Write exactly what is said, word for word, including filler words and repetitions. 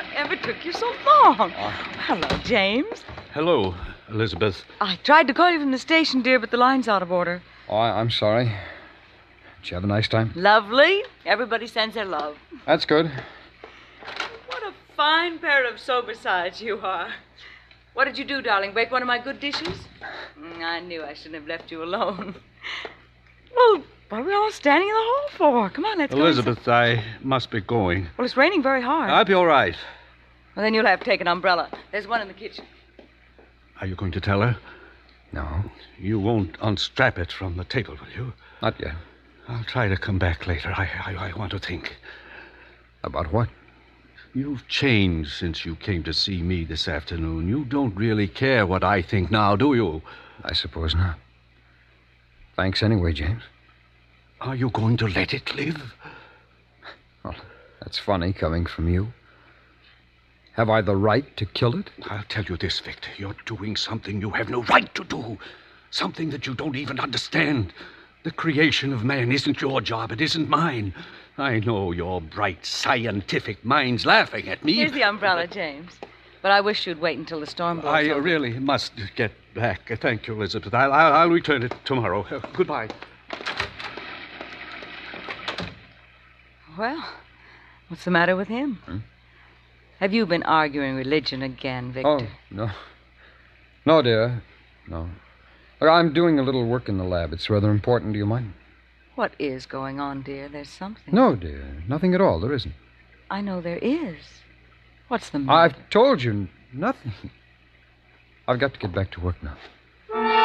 Whatever took you so long? Uh, Hello, James. Hello, Elizabeth. I tried to call you from the station, dear, but the line's out of order. Oh, I, I'm sorry. Did you have a nice time? Lovely. Everybody sends their love. That's good. What a fine pair of sober sides you are. What did you do, darling? Break one of my good dishes? Mm, I knew I shouldn't have left you alone. Well, what are we all standing in the hall for? Come on, let's Elizabeth, I must be going. go. Well, it's raining very hard. I'll be all right. Well, then you'll have to take an umbrella. There's one in the kitchen. Are you going to tell her? No, You won't unstrap it from the table, will you? not yet. I'll try to come back later. I, I, I want to think. About what? You've changed since you came to see me this afternoon. You don't really care what I think now, do you? I suppose not. Thanks anyway, James. Are you going to let it live? Well, that's funny coming from you. Have I the right to kill it? I'll tell you this, Victor. You're doing something you have no right to do. Something that you don't even understand. The creation of man isn't your job. It isn't mine. I know your bright scientific mind's laughing at me. Here's the umbrella, James. But I wish you'd wait until the storm blows I over. really must get back. Thank you, Elizabeth. I'll, I'll, I'll return it tomorrow. Uh, goodbye. Well, what's the matter with him? Hmm? Have you been arguing religion again, Victor? Oh, no. No, dear. No. Look, I'm doing a little work in the lab. It's rather important. Do you mind? What is going on, dear? There's something. No, dear. Nothing at all. There isn't. I know there is. What's the matter? I've told you nothing. I've got to get back to work now.